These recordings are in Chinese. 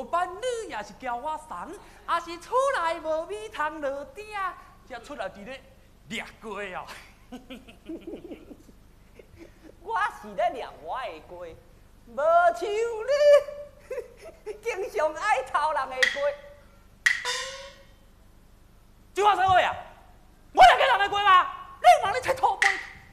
无办你也是叫我送，也是厝内无米通落鼎，才出来伫咧掠过哦。 我是咧掠我的鸡，无像你，经常爱偷人的鸡。 这话啥话啊？我掠过人的鸡吗？你妈你切土杯！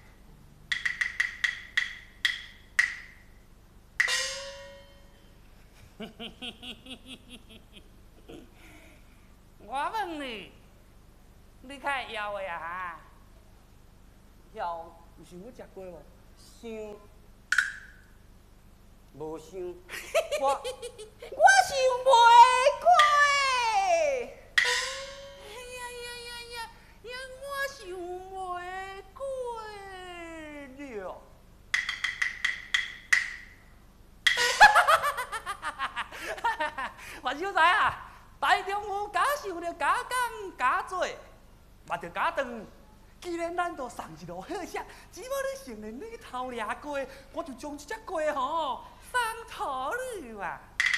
我问你，你较会枵的啊哈？ 枵，有想要食鸡吗？想，无想，我想袂过。 我想袂过了。我小知啊，台中有假想着假讲假做，嘛着假当。既然咱都送一路好食，只要你承认你偷掠过，我就将这只鸡吼送土你嘛。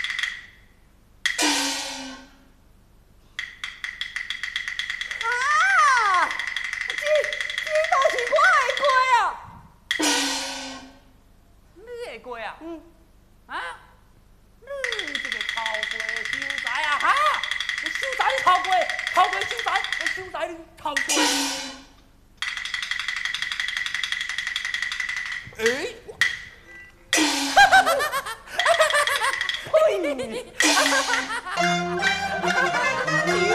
啊！这都是我的鸡啊！ 你的鸡啊？啊？你这个偷鸡的小财啊哈！你小财你偷鸡，偷鸡小财，我小财你偷鸡。哎！ 嘿！